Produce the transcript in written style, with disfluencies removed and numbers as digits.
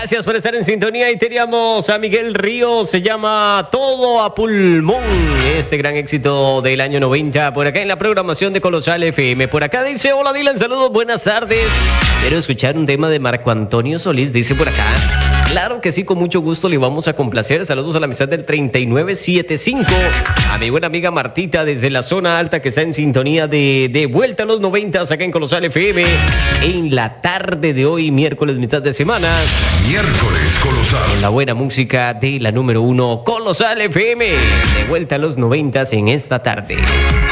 Gracias por estar en sintonía. Y teníamos a Miguel Ríos, se llama Todo a Pulmón. Este gran éxito del año 90 por acá en la programación de Colosal FM. Por acá dice, hola Dylan, saludos, buenas tardes. Quiero escuchar un tema de Marco Antonio Solís, dice por acá. Claro que sí, con mucho gusto le vamos a complacer. Saludos a la amistad del 3975. A mi buena amiga Martita desde la zona alta que está en sintonía de Vuelta a los 90 acá en Colosal FM. En la tarde de hoy, miércoles, mitad de semana. Miércoles Colosal. Con la buena música de la número 1, Colosal FM. De Vuelta a los 90 en esta tarde.